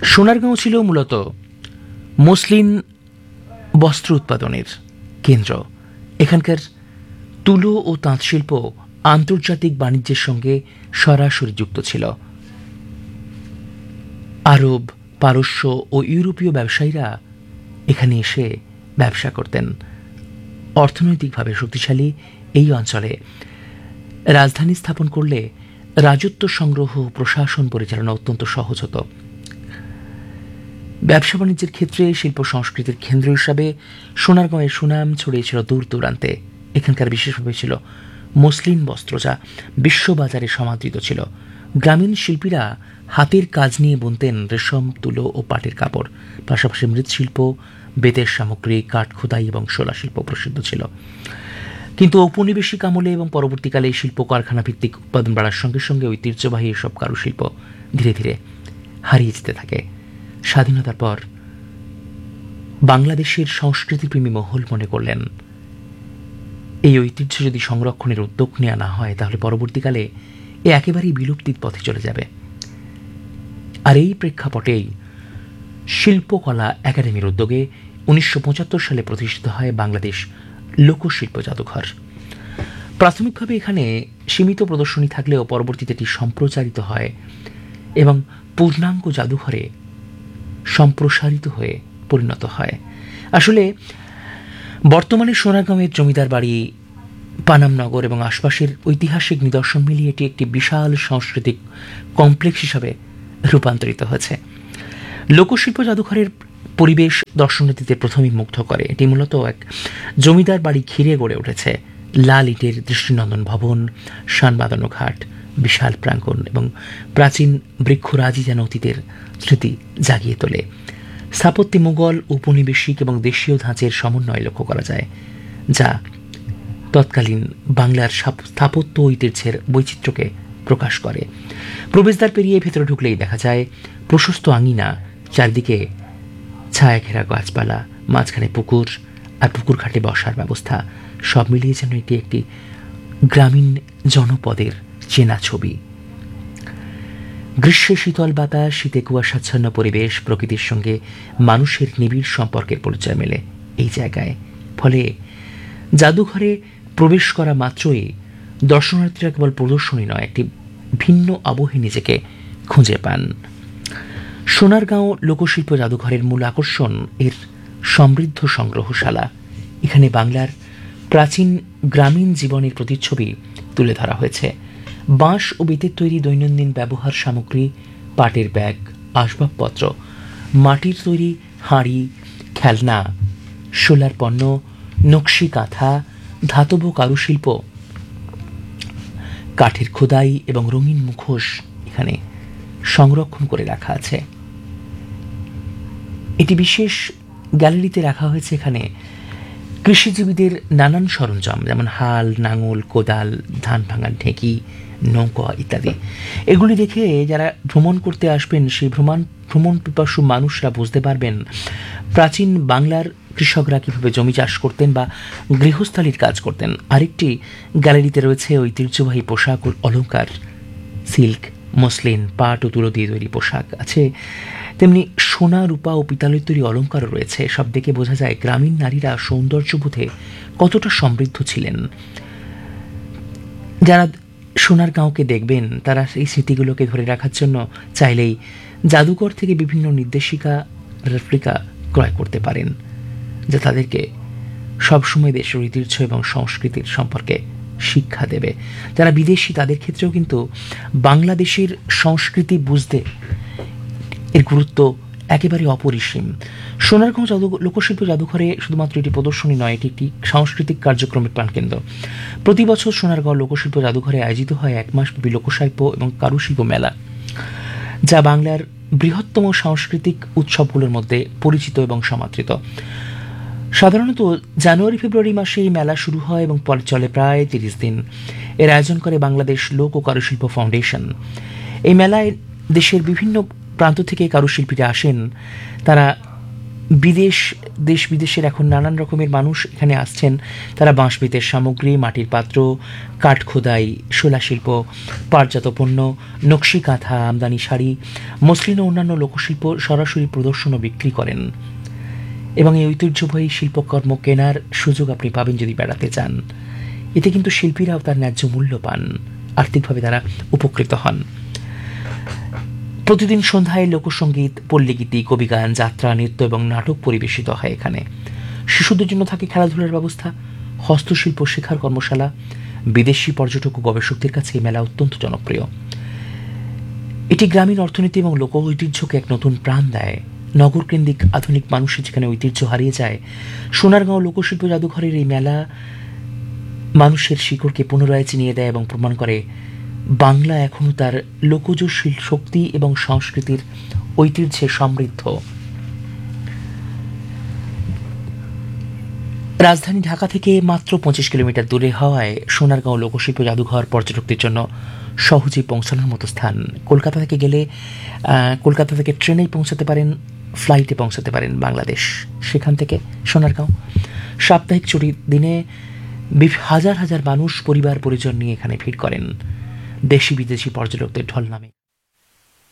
সোনারগাঁও ছিল মূলত মসলিন বস্ত্র উৎপাদনের কেন্দ্র। এখানকার তুলো ও তাঁত শিল্প আন্তর্জাতিক বাণিজ্যের সঙ্গে সরাসরি যুক্ত ছিল। আরব, পারস্য ও ইউরোপীয় ব্যবসায়ীরা এখানে এসে ব্যবসা করতেন। অর্থনৈতিকভাবে শক্তিশালী এই অঞ্চলে রাজধানী স্থাপন করলে রাজত্ব সংগ্রহ ও প্রশাসন পরিচালনা অত্যন্ত সহজ হতো। ব্যবসা বাণিজ্যের ক্ষেত্রে শিল্প সংস্কৃতির কেন্দ্র হিসাবে সোনারগাঁয়ের সুনাম ছড়িয়েছিল দূর দূরান্তে। এখানকার বিশেষভাবে ছিল মসলিন বস্ত্র, যা বিশ্ববাজারে সমাদৃত ছিল। গ্রামীণ শিল্পীরা হাতের কাজ নিয়ে বুনতেন রেশম, তুলো ও পাটের কাপড়। পাশাপাশি মৃৎশিল্প, বেতের সামগ্রী, কাঠ খোদাই এবং শোলা শিল্প প্রসিদ্ধ ছিল। কিন্তু ঔপনিবেশিক আমলে এবং পরবর্তীকালে এই শিল্প কারখানা ভিত্তিক উৎপাদন বাড়ার সঙ্গে সঙ্গে ঐতিহ্যবাহী এসব কারুশিল্প ধীরে ধীরে হারিয়ে যেতে থাকে। স্বাধীনতার পর বাংলাদেশের সংস্কৃতিপ্রেমী মহল মনে করলেন এই ঐতিহ্য যদি সংরক্ষণের উদ্যোগ নেওয়া না হয় তাহলে পরবর্তীকালে এ একেবারেই বিলুপ্তির পথে চলে যাবে। আর এই প্রেক্ষাপটেই শিল্পকলা একাডেমির উদ্যোগে 1975 সালে প্রতিষ্ঠিত হয় বাংলাদেশ লোকশিল্প জাদুঘর। প্রাথমিকভাবে এখানে সীমিত প্রদর্শনী থাকলেও পরবর্তীতে এটি সম্প্রচারিত হয় এবং পূর্ণাঙ্গ জাদুঘরে সম্প্রসারিত হয়ে পরিণত হয়। আসলে বর্তমানে সোনারগাঁওয়ের জমিদার বাড়ি, পানামনগর এবং আশপাশের ঐতিহাসিক নিদর্শন মিলিয়ে এটি একটি বিশাল সাংস্কৃতিক কমপ্লেক্স হিসাবে রূপান্তরিত হয়েছে। লোকশিল্প জাদুঘরের পরিবেশ দর্শনার্থীদের প্রথমেই মুগ্ধ করে। এটি মূলত এক জমিদার বাড়ি ঘিরে গড়ে উঠেছে। লাল ইটের দৃষ্টিনন্দন ভবন, শান বাঁধানো ঘাট, বিশাল প্রাঙ্গণ এবং প্রাচীন বৃক্ষরাজি যেন অতীতের স্মৃতি জাগিয়ে তোলে। স্থাপত্যে মুঘল, ঔপনিবেশিক এবং দেশীয় ধাঁচের সমন্বয় লক্ষ্য করা যায়, যা তৎকালীন বাংলার স্থাপত্য ঐতিহ্যের বৈচিত্র্যকে প্রকাশ করে। প্রবেশদ্বার পেরিয়ে ভেতরে ঢুকলেই দেখা যায় প্রশস্ত আঙিনা, চারদিকে ছায়া ঘেরা গাছপালা, মাঝখানে পুকুর আর পুকুর ঘাটে বসার ব্যবস্থা। সব মিলিয়ে যেন এটি একটি গ্রামীণ জনপদের চেনা ছবি। গ্রীষ্মে শীতল বাতাস, শীতে কুয়াশাচ্ছন্ন পরিবেশ, প্রকৃতির সঙ্গে মানুষের নিবিড় সম্পর্কের পরিচয় মেলে এই জায়গায়। ফলে জাদুঘরে প্রবেশ করা মাত্রই দর্শনার্থীরা কেবল প্রদর্শনী নয়, একটি ভিন্ন আবহে নিজেকে খুঁজে পান। সোনারগাঁও লোকশিল্প জাদুঘরের মূল আকর্ষণ এর সমৃদ্ধ সংগ্রহশালা। এখানে বাংলার প্রাচীন গ্রামীণ জীবনের প্রতিচ্ছবি তুলে ধরা হয়েছে। বাঁশ ও বেতের তৈরি দৈনন্দিন ব্যবহার সামগ্রী, পাটের ব্যাগ, আসবাবপত্র, মাটির তৈরি হাঁড়ি, খেলনা, শোলার পণ্য, নকশি কাঁথা, ধাতব কারুশিল্প, কাঠের খোদাই এবং রঙিন মুখোশ এখানে সংরক্ষণ করে রাখা আছে। এটি বিশেষ গ্যালারিতে রাখা হয়েছে। এখানে কৃষিজীবীদের নানান সরঞ্জাম, যেমন হাল, নাঙল, কোদাল, ধান ভাঙার ঢেঁকি, নৌকা ইত্যাদি। এগুলি দেখে যারা ভ্রমণ করতে আসবেন সেই ভ্রমণ পিপাসু মানুষরা বুঝতে পারবেন প্রাচীন বাংলার কৃষকরা কীভাবে জমি চাষ করতেন বা গৃহস্থালির কাজ করতেন। আরেকটি গ্যালারিতে রয়েছে ঐতিহ্যবাহী পোশাক ও অলংকার, সিল্ক, মসলিন, পাট ও তুলো দিয়ে তৈরি পোশাক আছে। তেমনি সোনা, রূপা ও পিতলের তৈরি অলংকারও রয়েছে। সব দেখে বোঝা যায় গ্রামীণ নারীরা সৌন্দর্যবোধে কতটা সমৃদ্ধ ছিলেন। যারা সোনারগাঁওকে দেখবেন তারা এই স্মৃতিগুলোকে ধরে রাখার জন্য চাইলেই জাদুঘর থেকে বিভিন্ন নির্দেশিকা, রেপ্লিকা ক্রয় করতে পারেন, যা তাদেরকে সবসময় দেশের ঐতিহ্য এবং সংস্কৃতির সম্পর্কে শিক্ষা দেবে। যারা বিদেশি তাদের ক্ষেত্রেও কিন্তু বাংলাদেশের সংস্কৃতি বুঝতে এর গুরুত্ব একেবারে অপরিসীম। সোনারগাঁও লোকশিল্প জাদুঘরে শুধুমাত্র এটি প্রদর্শনী নয়, এটি একটি সাংস্কৃতিক কার্যক্রমের প্রাণকেন্দ্র। প্রতি বছর সোনারগাঁও লোকশিল্প জাদুঘরে আয়োজিত হয় 1 মাসব্যাপী লোকসাহিত্য এবং কারুশিল্প মেলা, যা বাংলার বৃহত্তম সাংস্কৃতিক উৎসবগুলোর মধ্যে পরিচিত এবং সমাদৃত। সাধারণত জানুয়ারি-ফেব্রুয়ারি মাসে এই মেলা শুরু হয় এবং পরে চলে প্রায় 30 দিন। এর আয়োজন করে বাংলাদেশ লোক ও কারুশিল্প ফাউন্ডেশন। এই মেলায় দেশের বিভিন্ন প্রান্ত থেকে কারুশিল্পীরা আসেন। তারা দেশ বিদেশের এখন নানান রকমের মানুষ এখানে আসছেন। তারা বাঁশ বেতের সামগ্রী, মাটির পাত্র, কাঠ খোদাই, শোলা শিল্প, পাটজাত পণ্য, নকশি কাঁথা, আমদানি শাড়ি, মসলিন ও অন্যান্য লোকশিল্প সরাসরি প্রদর্শন ও বিক্রি করেন। এবং এই ঐতিহ্যবাহী শিল্পকর্ম কেনার সুযোগ আপনি পাবেন যদি বেড়াতে চান। এতে কিন্তু শিল্পীরাও তার ন্যায্য মূল্য পান, আর্থিকভাবে তারা উপকৃত হন। প্রতিদিন সন্ধ্যায় লোকসঙ্গীত, পল্লীগীতি, কবিগান, যাত্রা, নৃত্য এবং নাটক পরিবেশিত হয় এখানে। শিশুদের জন্য থাকে খেলাধুলার ব্যবস্থা, হস্তশিল্প শেখার কর্মশালা। বিদেশি পর্যটক ও গবেষকদের কাছে এই মেলা অত্যন্ত জনপ্রিয়। এটি গ্রামীণ অর্থনীতি এবং লোক ঐতিহ্যকে এক নতুন প্রাণ দেয়। নগরকেন্দ্রিক আধুনিক মানুষের যেখানে ঐতিহ্য হারিয়ে যায়, সোনারগাঁও লোকশিল্প জাদুঘরের এই মেলা মানুষের শিকড়কে পুনরায় চিনিয়ে দেয় এবং প্রমাণ করে বাংলা এখনও তার লোকজ শক্তি এবং সংস্কৃতির ঐতিহ্যে সমৃদ্ধ। রাজধানী ঢাকা থেকে মাত্র 25 কিলোমিটার দূরে হওয়ায় সোনারগাঁও লোকশিল্প জাদুঘর পর্যটকদের জন্য সহজেই পৌঁছানোর মতো স্থান। কলকাতা থেকে ট্রেনেই পৌঁছাতে পারেন, ফ্লাইটে পৌঁছাতে পারেন বাংলাদেশ, সেখান থেকে সোনারগাঁও। সাপ্তাহিক ছুটির দিনে হাজার হাজার মানুষ পরিবার পরিজন নিয়ে এখানে ভিড় করেন। দেশি বিদেশি পর্যটকদের ঢল নামে।